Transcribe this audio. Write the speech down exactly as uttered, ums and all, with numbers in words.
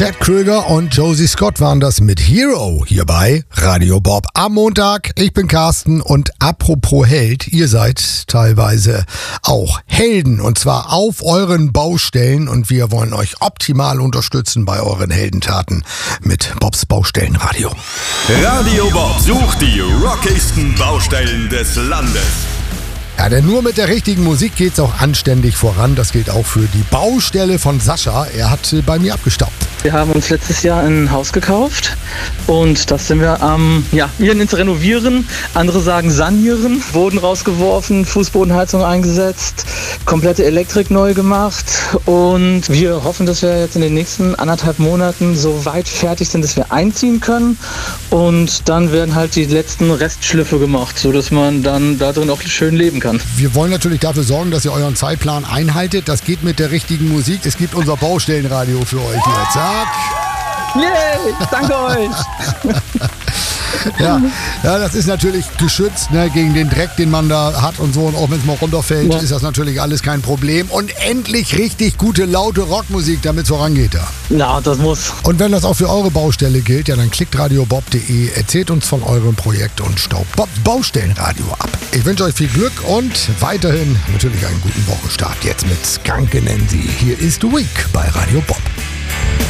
Pat Krüger und Josie Scott waren das mit Hero hier bei Radio Bob am Montag. Ich bin Carsten und apropos Held, ihr seid teilweise auch Helden und zwar auf euren Baustellen und wir wollen euch optimal unterstützen bei euren Heldentaten mit Bobs Baustellenradio. Radio Bob sucht die rockigsten Baustellen des Landes. Ja, denn nur mit der richtigen Musik geht's auch anständig voran. Das gilt auch für die Baustelle von Sascha. Er hat bei mir abgestaubt. Wir haben uns letztes Jahr ein Haus gekauft und das sind wir am, ja, wir nennen es renovieren, andere sagen sanieren, Boden rausgeworfen, Fußbodenheizung eingesetzt, komplette Elektrik neu gemacht und wir hoffen, dass wir jetzt in den nächsten anderthalb Monaten so weit fertig sind, dass wir einziehen können und dann werden halt die letzten Restschliffe gemacht, sodass man dann da drin auch schön leben kann. Wir wollen natürlich dafür sorgen, dass ihr euren Zeitplan einhaltet. Das geht mit der richtigen Musik. Es gibt unser Baustellenradio für euch hier. Zack. Yay, danke euch. Ja, ja, das ist natürlich geschützt, ne, gegen den Dreck, den man da hat und so. Und auch wenn es mal runterfällt, ja, ist das natürlich alles kein Problem. Und endlich richtig gute, laute Rockmusik, damit es vorangeht da. Ja, das muss. Und wenn das auch für eure Baustelle gilt, ja, dann klickt radiobob punkt de, erzählt uns von eurem Projekt und staubt Bobs Baustellenradio ab. Ich wünsche euch viel Glück und weiterhin natürlich einen guten Wochenstart. Jetzt mit Skanke nennen sie. Hier ist Week bei Radio Bob.